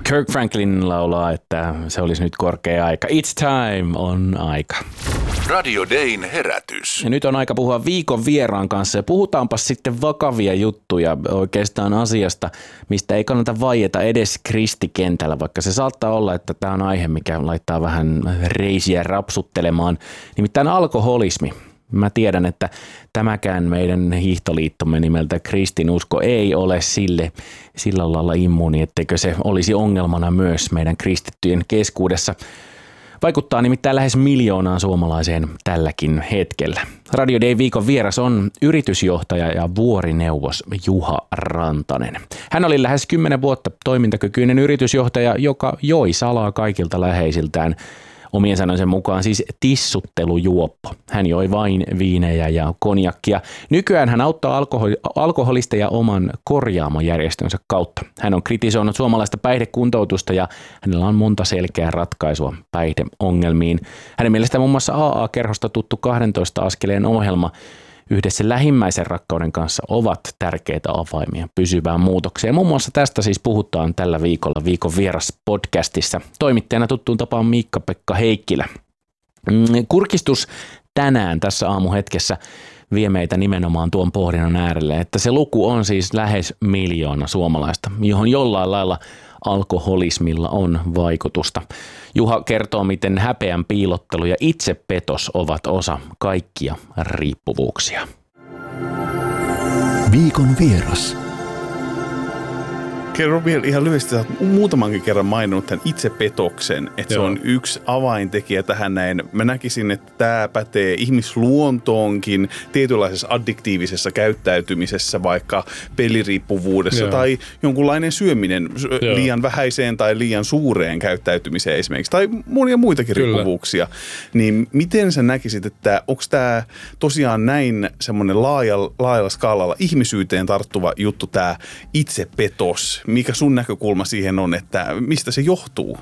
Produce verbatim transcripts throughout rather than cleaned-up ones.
Kirk Franklin laulaa, että se olisi nyt korkea aika. It's time on aika. Radio Dayn herätys. Ja nyt on aika puhua viikon vieraan kanssa ja puhutaanpa sitten vakavia juttuja oikeastaan asiasta, mistä ei kannata vaieta edes kristikentällä, vaikka se saattaa olla, että tämä on aihe, mikä laittaa vähän reisiä rapsuttelemaan, nimittäin alkoholismi. Mä tiedän, että tämäkään meidän hiihtoliittomme nimeltä kristinusko ei ole sille sillä lailla immuuni, etteikö se olisi ongelmana myös meidän kristittyjen keskuudessa. Vaikuttaa nimittäin lähes miljoonaan suomalaiseen tälläkin hetkellä. Radio Dayn viikon vieras on yritysjohtaja ja vuorineuvos Juha Rantanen. Hän oli lähes kymmenen vuotta toimintakykyinen yritysjohtaja, joka joi salaa kaikilta läheisiltään. Omien sanojensa mukaan siis tissuttelujuoppo. Hän joi vain viinejä ja konjakkia. Nykyään hän auttaa alkohol- alkoholisteja oman korjaamojärjestönsä kautta. Hän on kritisoinut suomalaista päihdekuntoutusta ja hänellä on monta selkeää ratkaisua päihdeongelmiin. Hänen mielestään muun muassa A A-kerhosta tuttu kahdentoista askeleen ohjelma yhdessä lähimmäisen rakkauden kanssa ovat tärkeitä avaimia pysyvään muutokseen. Muun muassa tästä siis puhutaan tällä viikolla Viikon vieras podcastissa. Toimittajana tuttuun tapaan Miikka-Pekka Heikkilä. Kurkistus tänään tässä aamuhetkessä vie meitä nimenomaan tuon pohdinnan äärelle, että se luku on siis lähes miljoona suomalaista, johon jollain lailla alkoholismilla on vaikutusta. Juha kertoo, miten häpeän piilottelu ja itsepetos ovat osa kaikkia riippuvuuksia. Viikon vieras. Kerro vielä ihan lyhyesti, sä oot muutamankin kerran maininnut tämän itsepetoksen, että Joo. se on yksi avaintekijä tähän näin. Mä näkisin, että tämä pätee ihmisluontoonkin tietynlaisessa addiktiivisessa käyttäytymisessä, vaikka peliriippuvuudessa Joo. tai jonkunlainen syöminen Joo. liian vähäiseen tai liian suureen käyttäytymiseen esimerkiksi, tai monia muitakin Kyllä. riippuvuuksia. Niin miten sä näkisit, että onko tämä tosiaan näin semmoinen laajalla, laajalla skaalalla ihmisyyteen tarttuva juttu, tämä itsepetos? Mikä sun näkökulma siihen on, että mistä se johtuu?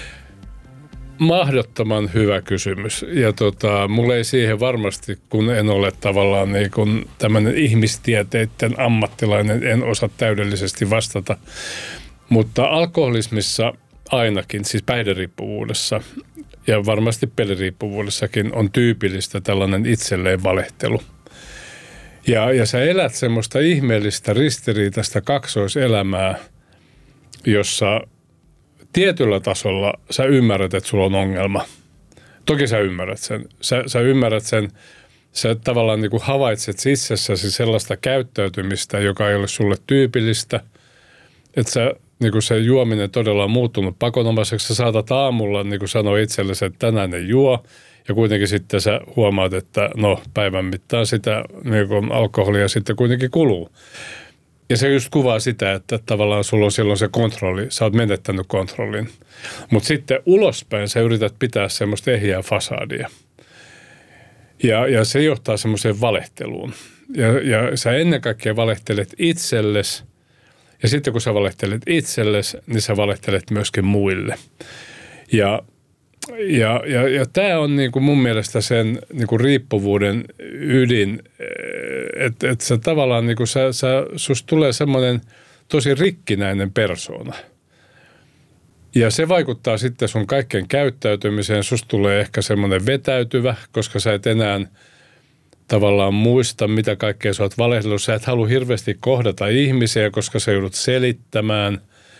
Mahdottoman hyvä kysymys. Ja tota, mulla ei siihen varmasti, kun en ole tavallaan niin kun tämmöinen ihmistieteiden ammattilainen, en osaa täydellisesti vastata. Mutta alkoholismissa ainakin, siis päihderiippuvuudessa ja varmasti peliriippuvuudessakin on tyypillistä tällainen itselleen valehtelu. Ja, ja sä elät semmoista ihmeellistä ristiriitaista kaksoiselämää, jossa tietyllä tasolla sä ymmärrät, että sulla on ongelma. Toki sä ymmärrät sen. Sä, sä ymmärrät sen, sä tavallaan niin kuin havaitset itsessäsi sellaista käyttäytymistä, joka ei ole sulle tyypillistä. Että sä, niin kuin se juominen todella on muuttunut pakonomaiseksi. Sä saatat aamulla niin kuin sanoa itsellesi, että tänään ei juo. Ja kuitenkin sitten sä huomaat, että no päivän mittaan sitä niin kuin alkoholia sitten kuitenkin kuluu. Ja se just kuvaa sitä, että tavallaan sulla on silloin se kontrolli, sä oot menettänyt kontrollin. Mutta sitten ulospäin sä yrität pitää semmoista ehjää fasadia. Ja, ja se johtaa semmoiseen valehteluun. Ja, ja sä ennen kaikkea valehtelet itsellesi. Ja sitten kun sä valehtelet itsellesi, niin sä valehtelet myöskin muille. Ja Ja, ja, ja tämä on niinku mun mielestä sen niinku riippuvuuden ydin, että et sä tavallaan niinku sä, sä, susta tulee semmoinen tosi rikkinäinen persoona. Ja se vaikuttaa sitten sun kaikkeen käyttäytymiseen. Susta tulee ehkä semmoinen vetäytyvä, koska sä et enää tavallaan muista, mitä kaikkea sä oot valehdellut. Sä et halua hirveästi kohdata ihmisiä, koska sä joudut selittämään.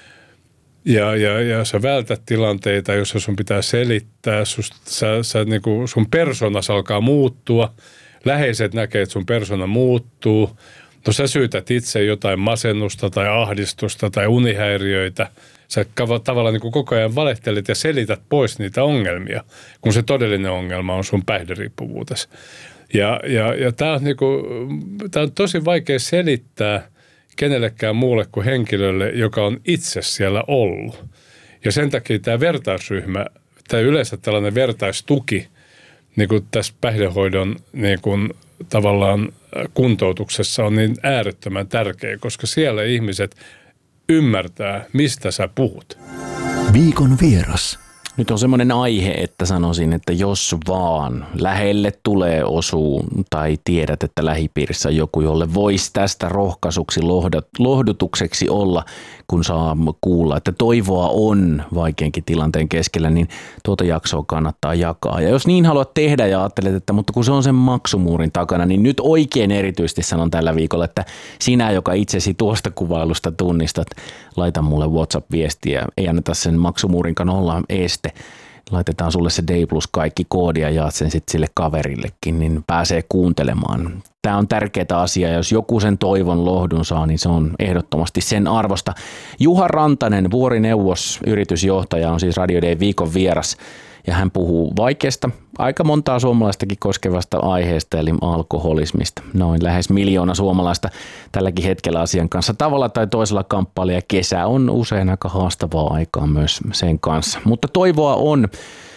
Ja, ja, ja sä vältät tilanteita, joissa sun pitää selittää, sust, sä, sä, niin kuin sun persoonasi alkaa muuttua, läheiset näkee, että sun persona muuttuu, no sä syytät itse jotain masennusta tai ahdistusta tai unihäiriöitä, sä tavallaan niin kuin koko ajan valehtelet ja selität pois niitä ongelmia, kun se todellinen ongelma on sun päihderiippuvuutesi. Ja, ja, ja tää on, niin kuin, tää on tosi vaikea selittää kenellekään muulle kuin henkilölle, joka on itse siellä ollut. Ja sen takia tämä vertaisryhmä, tai yleensä tällainen vertaistuki, niin kuin tässä päihdehoidon niin kuin tavallaan kuntoutuksessa on niin äärettömän tärkeä, koska siellä ihmiset ymmärtää, mistä sä puhut. Viikon vieras. Nyt on semmoinen aihe, että sanoisin, että jos vaan lähelle tulee osuu tai tiedät, että lähipiirissä on joku, jolle voisi tästä rohkaisuksi, lohdutukseksi olla, kun saa kuulla, että toivoa on vaikeankin tilanteen keskellä, niin tuota jaksoa kannattaa jakaa. Ja jos niin haluat tehdä ja ajattelet, että mutta kun se on sen maksumuurin takana, niin nyt oikein erityisesti sanon tällä viikolla, että sinä, joka itsesi tuosta kuvailusta tunnistat, laita mulle WhatsApp-viestiä, ei anneta sen maksumuurinkaan olla este. Laitetaan sulle se Day Plus kaikki koodi ja jaat sen sitten sille kaverillekin, niin pääsee kuuntelemaan. Tämä on tärkeä asia, jos joku sen toivon lohdun saa, niin se on ehdottomasti sen arvosta. Juha Rantanen, Vuorineuvos, yritysjohtaja, on siis Radio Day viikon vieras ja hän puhuu vaikeasta, aika montaa suomalaistakin koskevasta aiheesta, eli alkoholismista. Noin lähes miljoona suomalaista tälläkin hetkellä asian kanssa tavalla tai toisella kamppailee, ja kesä on usein aika haastavaa aikaa myös sen kanssa. Mutta toivoa on,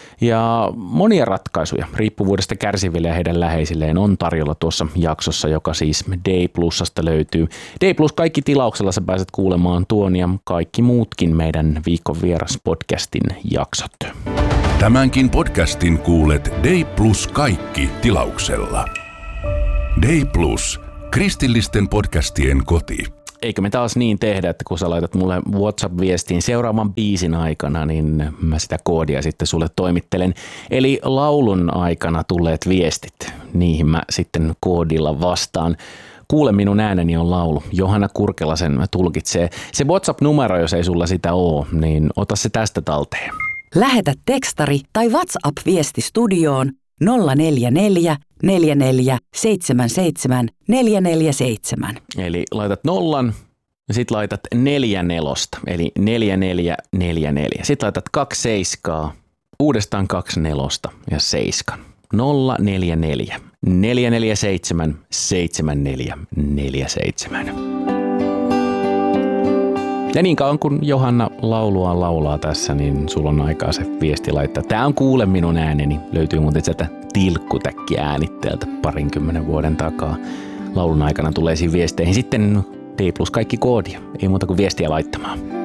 ja monia ratkaisuja riippuvuudesta kärsiville ja heidän läheisilleen on tarjolla tuossa jaksossa, joka siis Day Plusasta löytyy. Day Plus kaikki tilauksella sä pääset kuulemaan tuon ja kaikki muutkin meidän viikon vieras podcastin jaksot. Tämänkin podcastin kuulet Day Plus kaikki tilauksella. Day Plus, kristillisten podcastien koti. Eikö me taas niin tehdä, että kun sä laitat mulle WhatsApp-viestiin seuraavan biisin aikana, niin mä sitä koodia sitten sulle toimittelen. Eli laulun aikana tulleet viestit, niihin mä sitten koodilla vastaan. Kuule minun ääneni on laulu. Johanna Kurkela sen tulkitsee. Se WhatsApp-numero, jos ei sulla sitä ole, niin ota se tästä talteen. Lähetä tekstari tai WhatsApp-viesti studioon nolla neljä neljä neljä neljä seitsemän seitsemän neljä neljä seitsemän. Eli laitat nollan ja sit laitat neljä nelosta, eli neljä neljä neljä neljä. Sitten laitat kaksi seiskaa, uudestaan kaksi nelosta ja seiskan. nolla neljä neljä neljä neljä seitsemän seitsemän neljä neljä seitsemän. Ja niin kauan kun Johanna laulua laulaa tässä, niin sulla on aikaa se viesti laittaa. Tää on Kuule minun ääneni. Löytyy muuten sieltä tilkkutäkki äänitteeltä parinkymmenen vuoden takaa. Laulun aikana tulee viesteihin sitten Day Plus kaikki koodia. Ei muuta kuin viestiä laittamaan.